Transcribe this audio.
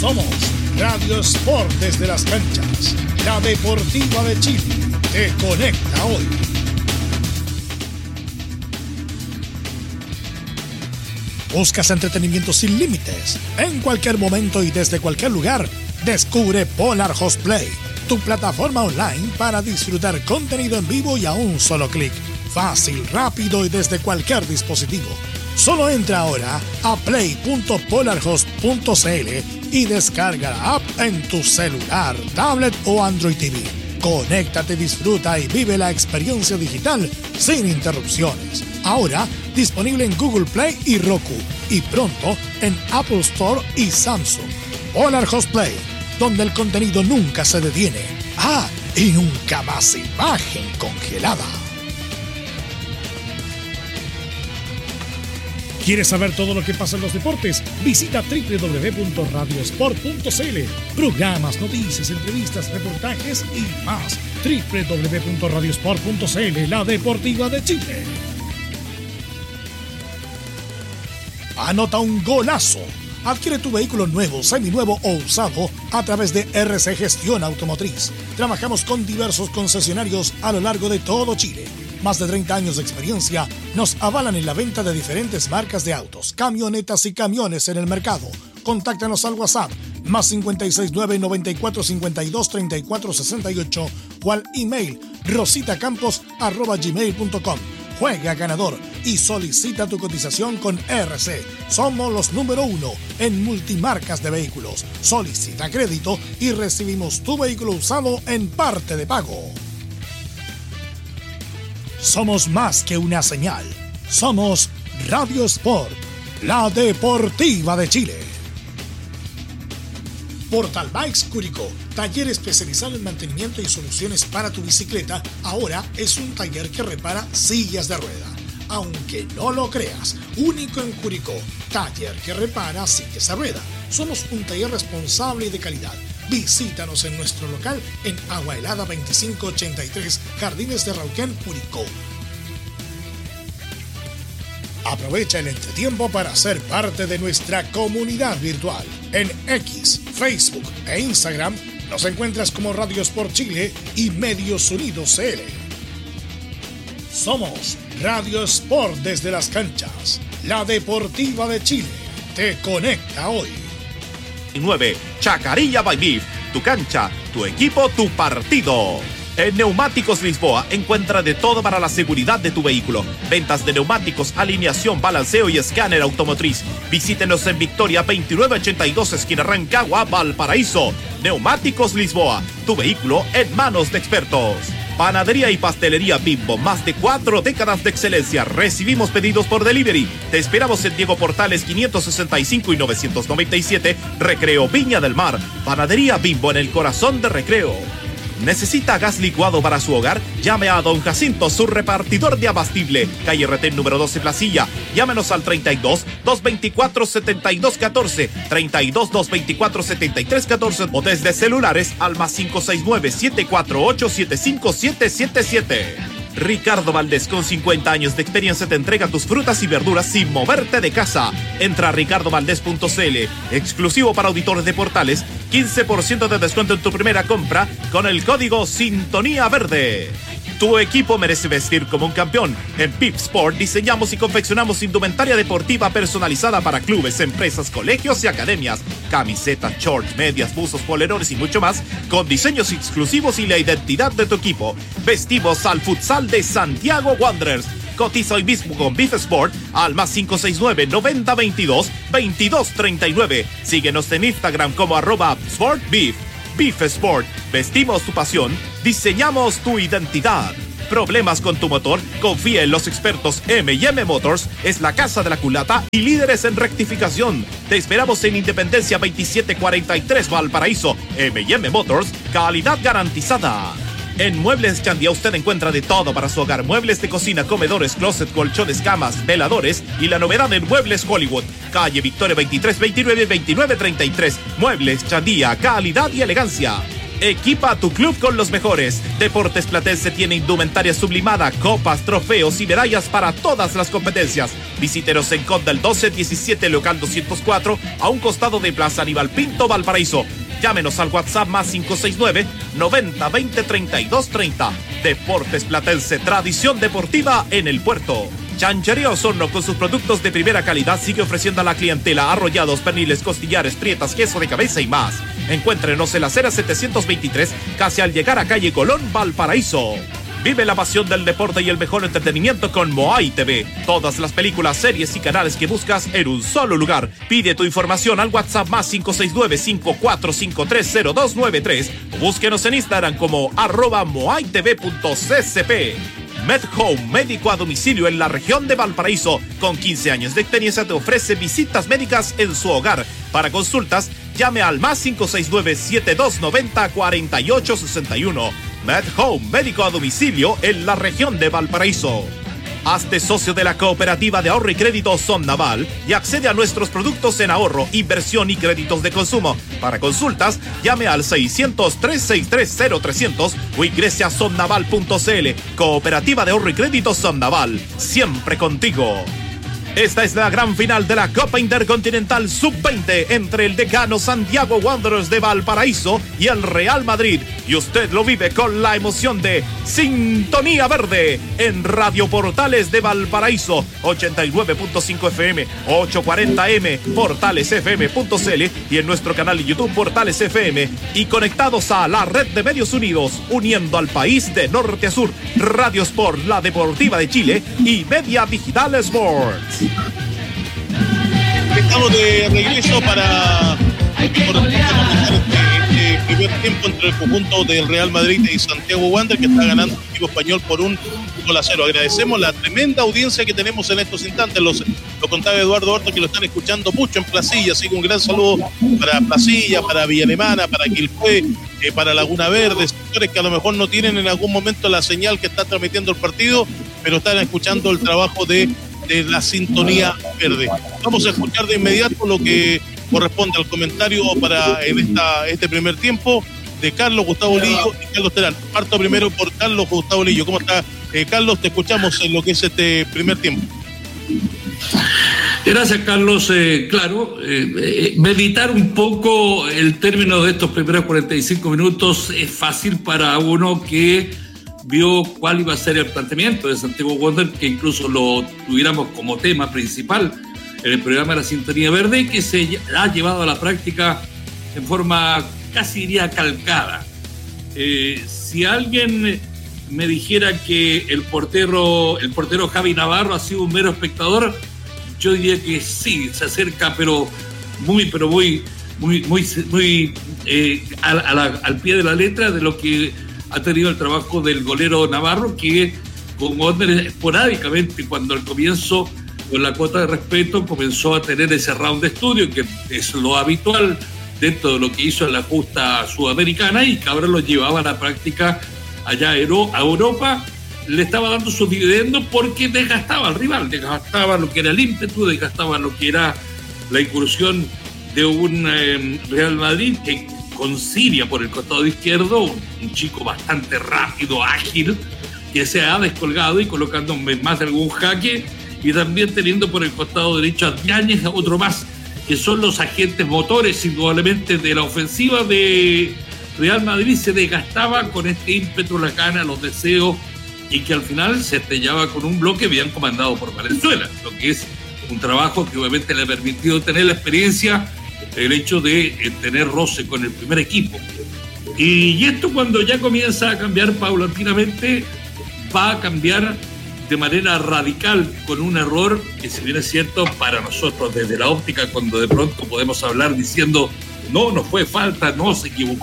Somos Radio Sport desde las canchas. La Deportiva de Chile te conecta hoy. ¿Buscas entretenimiento sin límites? En cualquier momento y desde cualquier lugar, descubre Polar Host Play, tu plataforma online para disfrutar contenido en vivo y a un solo clic. Fácil, rápido y desde cualquier dispositivo. Solo entra ahora a play.polarhost.cl y descarga la app en tu celular, tablet o Android TV. Conéctate, disfruta y vive la experiencia digital sin interrupciones. Ahora disponible en Google Play y Roku, y pronto en Apple Store y Samsung. Polar Host Play, donde el contenido nunca se detiene. Y nunca más imagen congelada. ¿Quieres saber todo lo que pasa en los deportes? Visita www.radiosport.cl. Programas, noticias, entrevistas, reportajes y más. www.radiosport.cl, la Deportiva de Chile. Anota un golazo. Adquiere tu vehículo nuevo, seminuevo o usado a través de RC Gestión Automotriz. Trabajamos con diversos concesionarios a lo largo de todo Chile. Más de 30 años de experiencia nos avalan en la venta de diferentes marcas de autos, camionetas y camiones en el mercado. Contáctanos al WhatsApp más 569-9452-3468 o al email rositacampos@gmail.com. Juega ganador y solicita tu cotización con RC. Somos los número 1 en multimarcas de vehículos. Solicita crédito y recibimos tu vehículo usado en parte de pago. Somos más que una señal. Somos Radio Sport, la Deportiva de Chile. Portal Bikes Curicó, taller especializado en mantenimiento y soluciones para tu bicicleta, ahora es un taller que repara sillas de rueda. Aunque no lo creas, único en Curicó, taller que repara sillas de rueda. Somos un taller responsable y de calidad. Visítanos en nuestro local en Agua Helada 2583, Jardines de Rauquén, Curicó. Aprovecha el entretiempo para ser parte de nuestra comunidad virtual. En X, Facebook e Instagram nos encuentras como Radio Sport Chile y Medios Unidos CL. Somos Radio Sport desde las canchas. La Deportiva de Chile te conecta hoy. 9. Chacarilla by Beef, tu cancha, tu equipo, tu partido. En Neumáticos Lisboa encuentra de todo para la seguridad de tu vehículo. Ventas de neumáticos, alineación, balanceo y escáner automotriz. Visítenos en Victoria 2982, esquina Rancagua, Valparaíso. Neumáticos Lisboa, tu vehículo en manos de expertos. Panadería y pastelería Bimbo, más de 4 décadas de excelencia. Recibimos pedidos por delivery. Te esperamos en Diego Portales 565 y 997, Recreo Viña del Mar. Panadería Bimbo en el corazón de Recreo. ¿Necesita gas licuado para su hogar? Llame a Don Jacinto, su repartidor de abastible. Calle Retén número 12, Placilla. Llámenos al 32-224-7214, 32-224-7314 o desde celulares al más 569-748-75777. Ricardo Valdés, con 50 años de experiencia, te entrega tus frutas y verduras sin moverte de casa. Entra a ricardovaldés.cl, exclusivo para auditores de Portales, 15% de descuento en tu primera compra con el código Sintonía Verde. Tu equipo merece vestir como un campeón. En Pip Sport diseñamos y confeccionamos indumentaria deportiva personalizada para clubes, empresas, colegios y academias. Camisetas, shorts, medias, buzos, polerones y mucho más, con diseños exclusivos y la identidad de tu equipo. Vestimos al futsal de Santiago Wanderers. Cotiza hoy mismo con Beef Sport al más 569-9022-2239. Síguenos en Instagram como @SportBeef. Beef Sport, vestimos tu pasión, diseñamos tu identidad. ¿Problemas con tu motor? Confía en los expertos M&M Motors, es la casa de la culata y líderes en rectificación. Te esperamos en Independencia 2743, Valparaíso. M&M Motors, calidad garantizada. En Muebles Chandía usted encuentra de todo para su hogar. Muebles de cocina, comedores, closet, colchones, camas, veladores y la novedad en Muebles Hollywood. Calle Victoria 2329-2933. Muebles Chandía, calidad y elegancia. Equipa tu club con los mejores. Deportes Platense tiene indumentaria sublimada, copas, trofeos y medallas para todas las competencias. Visítenos en Conda el 1217, local 204, a un costado de Plaza Aníbal Pinto, Valparaíso. Llámenos al WhatsApp más 569 90 20 32 30. Deportes Platense, tradición deportiva en el puerto. Chanchería Osorno, con sus productos de primera calidad, sigue ofreciendo a la clientela arrollados, perniles, costillares, prietas, queso de cabeza y más. Encuéntrenos en la acera 723, casi al llegar a calle Colón, Valparaíso. Vive la pasión del deporte y el mejor entretenimiento con Moai TV. Todas las películas, series y canales que buscas en un solo lugar. Pide tu información al WhatsApp más 569-54530293 o búsquenos en Instagram como @moaitv.ccp. MedHome, médico a domicilio en la región de Valparaíso. Con 15 años de experiencia te ofrece visitas médicas en su hogar. Para consultas, llame al más 569-7290-4861. MedHome, médico a domicilio en la región de Valparaíso. Hazte socio de la Cooperativa de Ahorro y Crédito Somnaval y accede a nuestros productos en ahorro, inversión y créditos de consumo. Para consultas, llame al 600-363-0300 o ingrese a somnaval.cl. Cooperativa de Ahorro y Crédito Somnaval, siempre contigo. Esta es la gran final de la Copa Intercontinental Sub-20 entre el decano Santiago Wanderers de Valparaíso y el Real Madrid. Y usted lo vive con la emoción de Sintonía Verde en Radio Portales de Valparaíso, 89.5 FM, 840M, portalesfm.cl y en nuestro canal de YouTube Portales FM. Y conectados a la red de medios unidos, uniendo al país de norte a sur, Radio Sport, la Deportiva de Chile y Media Digital Sports. Estamos de regreso para este primer tiempo entre el conjunto del Real Madrid y Santiago Wanderers, que está ganando el equipo español por 1-0. Agradecemos la tremenda audiencia que tenemos en estos instantes. Lo contaba Eduardo Horto, que lo están escuchando mucho en Placilla, así que un gran saludo para Placilla, para Villa Alemana, para Quilpué, para Laguna Verde, sectores que a lo mejor no tienen en algún momento la señal que está transmitiendo el partido, pero están escuchando el trabajo de la Sintonía Verde. Vamos a escuchar de inmediato lo que corresponde al comentario para este primer tiempo de Carlos Gustavo Lillo y Carlos Terán. Parto primero por Carlos Gustavo Lillo. ¿Cómo está, Carlos? Te escuchamos en lo que es este primer tiempo. Gracias, Carlos. Claro, meditar un poco el término de estos primeros 45 minutos es fácil para uno que vio cuál iba a ser el planteamiento de Santiago Wanderers, que incluso lo tuviéramos como tema principal en el programa de la Sintonía Verde y que se ha llevado a la práctica en forma casi diría calcada. Si alguien me dijera que el portero Javi Navarro ha sido un mero espectador, yo diría que sí, se acerca, pero muy al pie de la letra de lo que ha tenido el trabajo del golero Navarro, que con Wanderers esporádicamente, cuando al comienzo, con la cuota de respeto, comenzó a tener ese round de estudio, que es lo habitual dentro de lo que hizo en la justa sudamericana y que ahora lo llevaba a la práctica allá a Europa. Le estaba dando sus dividendos porque desgastaba al rival, desgastaba lo que era el ímpetu, desgastaba lo que era la incursión de un Real Madrid que con Siria por el costado izquierdo, un chico bastante rápido, ágil, que se ha descolgado y colocando más de algún jaque, y también teniendo por el costado derecho a Yáñez, otro más, que son los agentes motores indudablemente de la ofensiva de Real Madrid. Se desgastaba con este ímpetu, la gana, los deseos, y que al final se estrellaba con un bloque bien comandado por Valenzuela, lo que es un trabajo que obviamente le ha permitido tener la experiencia, el hecho de tener roce con el primer equipo. Y esto, cuando ya comienza a cambiar paulatinamente, va a cambiar de manera radical, con un error que, si bien es cierto, para nosotros desde la óptica, cuando de pronto podemos hablar diciendo no fue falta, no se equivocó